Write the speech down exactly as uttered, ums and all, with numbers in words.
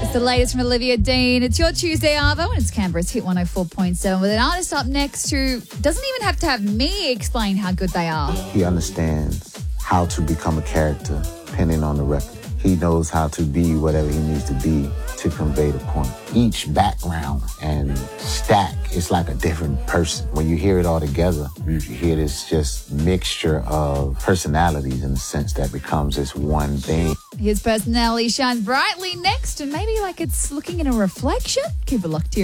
It's the latest from Olivia Dean. It's your Tuesday, Arvo, and it's Canberra's Hit one oh four point seven with an artist up next who doesn't even have to have me explain how good they are. He understands how to become a character depending on the record. He knows how to be whatever he needs to be to convey the point. Each background and stack is like a different person. When you hear it all together, you hear this just mixture of personalities in a sense that becomes this one thing. His personality shines brightly next, and maybe like it's looking in a reflection. Keep it locked here.